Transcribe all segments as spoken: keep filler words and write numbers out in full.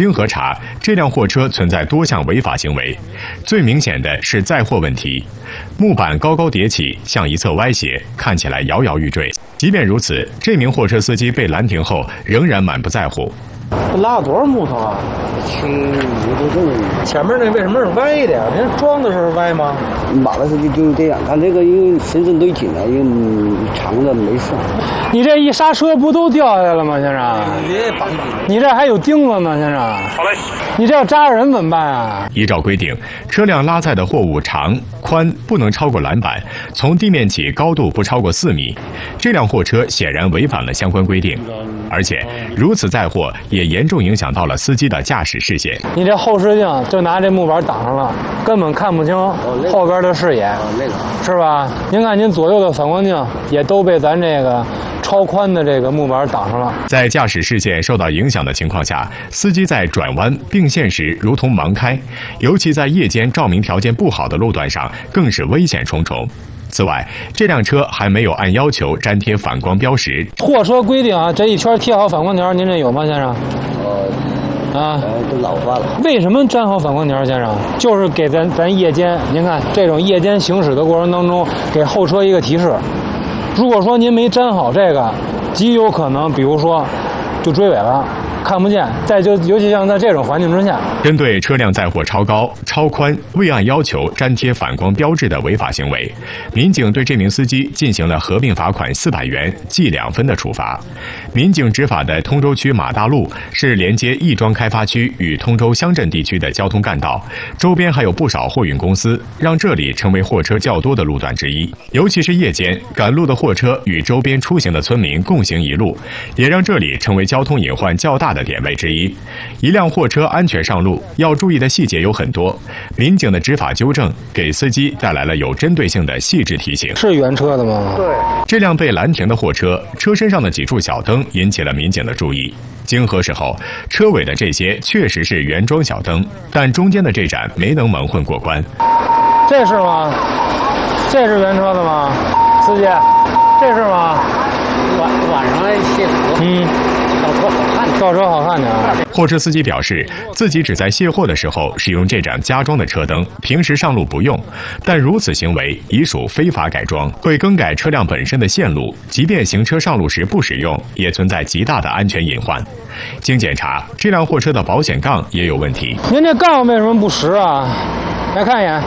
经核查，这辆货车存在多项违法行为，最明显的是载货问题。木板高高叠起，向一侧歪斜，看起来摇摇欲坠。即便如此，这名货车司机被拦停后仍然满不在乎。 拉了多少木头啊？ 轻五多重。 前面那为什么是歪的呀？您装的时候歪吗？ 马的时候就这样，他这个因为深深堆紧了，因为长的没事。 你这一刹车不都掉下来了吗，先生？ 你这绑紧。 你这还有钉子呢，先生。 好嘞。 你这要扎着人怎么办啊？ 依照规定，车辆拉载的货物长宽不能超过栏板，从地面起高度不超过四米。这辆货车显然违反了相关规定，而且如此载货也严重影响到了司机的驾驶视线。 你这后视镜就拿这木板挡上了，根本看不清后边的视野，是吧？您看您左右的反光镜也都被咱这个超宽的这个木板挡上了。 在驾驶视线受到影响的情况下，司机在转弯并线时如同盲开，尤其在夜间照明条件不好的路段上，更是危险重重。此外，这辆车还没有按要求粘贴反光标识。 货车规定啊，这一圈贴好反光条，您这有吗，先生？ 呃， 啊， 都老化了。 为什么粘好反光条，先生？就是给咱咱夜间，您看这种夜间行驶的过程当中，给后车一个提示。如果说您没粘好这个，极有可能，比如说就追尾了。看不见，再就尤其像在这种环境之下， 针对车辆载货超高、超宽、未按要求粘贴反光标志的违法行为，民警对这名司机进行了合并罚款四百元、记两分的处罚。民警执法的通州区马大路是连接亦庄开发区与通州乡镇地区的交通干道，周边还有不少货运公司，让这里成为货车较多的路段之一。尤其是夜间赶路的货车与周边出行的村民共行一路，也让这里成为交通隐患较大的点位之一。一辆货车安全上路要注意的细节有很多，民警的执法纠正给司机带来了有针对性的细致提醒。 是原车的吗？ 对。 这辆被拦停的货车车身上的几处小灯引起了民警的注意。经核实后，车尾的这些确实是原装小灯，但中间的这盏没能蒙混过关。 这是吗？这是原车的吗？司机，这是吗？ 晚晚上来卸土。 嗯。 倒车好看点， 倒车好看点啊！ 货车司机表示，自己只在卸货的时候使用这盏加装的车灯，平时上路不用。但如此行为已属非法改装，会更改车辆本身的线路，即便行车上路时不使用，也存在极大的安全隐患。经检查，这辆货车的保险杠也有问题。 您这杠为什么不实啊？来看一眼。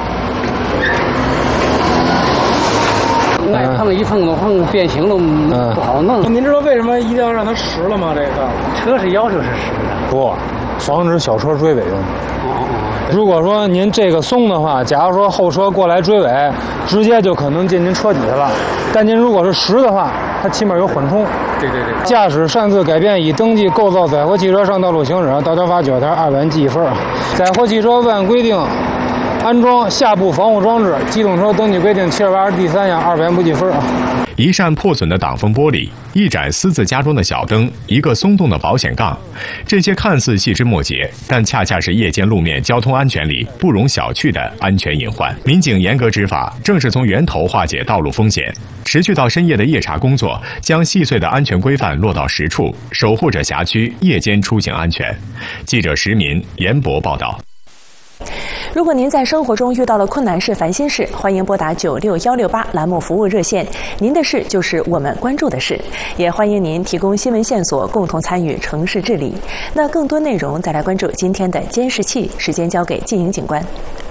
爱碰一碰都碰变形了，不好弄。 您知道为什么一定要让它实了吗？这个车是要求是实的， 不，防止小车追尾用。哦，如果说您这个松的话，假如说后车过来追尾，直接就可能进您车底下了。但您如果是实的话，它起码有缓冲。 对对对。 驾驶擅自改变已登记构造载货汽车上道路行驶，道交法九条二百元记一分。载货汽车未按规定安装下部防护装置，机动车登记规定七二八第三项二百元不记分。 一扇破损的挡风玻璃，一盏私自加装的小灯，一个松动的保险杠，这些看似细枝末节，但恰恰是夜间路面交通安全里不容小觑的安全隐患。民警严格执法，正是从源头化解道路风险。持续到深夜的夜查工作，将细碎的安全规范落到实处，守护着辖区夜间出行安全。记者石民、严博报道。 如果您在生活中遇到了困难事、烦心事，欢迎拨打九六幺六八栏目服务热线。您的事就是我们关注的事，也欢迎您提供新闻线索，共同参与城市治理。那更多内容再来关注今天的监视器，时间交给静莹警官。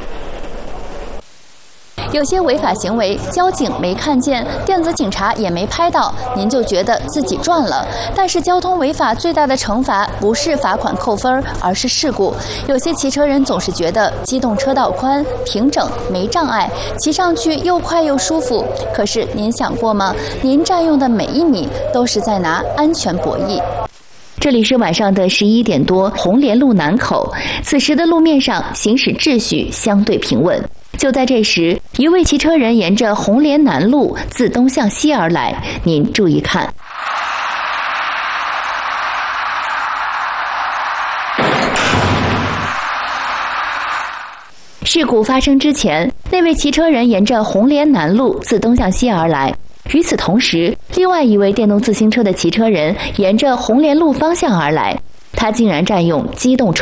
有些违法行为，交警没看见，电子警察也没拍到，您就觉得自己赚了。但是交通违法最大的惩罚不是罚款扣分，而是事故。有些骑车人总是觉得机动车道宽、平整、没障碍，骑上去又快又舒服。可是您想过吗？您占用的每一米都是在拿安全博弈。 这里是晚上的十一点多，红莲路南口。此时的路面上行驶秩序相对平稳。就在这时，一位骑车人沿着红莲南路自东向西而来，您注意看。事故发生之前，那位骑车人沿着红莲南路自东向西而来。与此同时，另外一位电动自行车的骑车人沿着红莲路方向而来，他竟然占用机动车